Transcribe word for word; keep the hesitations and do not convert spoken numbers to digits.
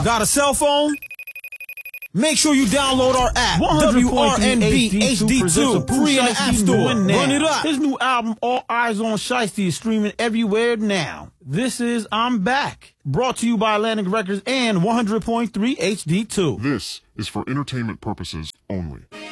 Got a cell phone? Make sure you download our app, W R N B H D two, free in the App Store. Run it up. His new album, All Eyes on Shiesty, is streaming everywhere now. This is I'm Back, brought to you by Atlantic Records and one hundred point three H D two. This is for entertainment purposes only.